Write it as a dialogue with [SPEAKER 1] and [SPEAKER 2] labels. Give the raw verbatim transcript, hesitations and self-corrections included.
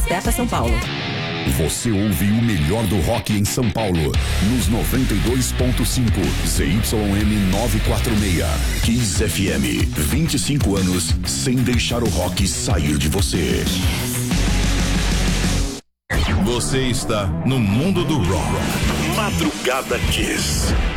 [SPEAKER 1] Estepa, São Paulo.
[SPEAKER 2] Você ouve o melhor do rock em São Paulo, nos noventa e dois ponto cinco, Z Y M novecentos e quarenta e seis. Kiss F M, vinte e cinco anos sem deixar o rock sair de você. Você está no mundo do rock. Madrugada Kiss.